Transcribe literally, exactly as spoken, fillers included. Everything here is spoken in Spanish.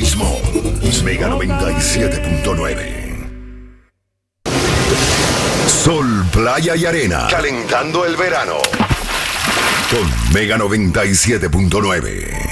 béisbol. Mega noventa y siete punto nueve. Sol, playa y arena. Calentando el verano. Con Mega noventa y siete punto nueve.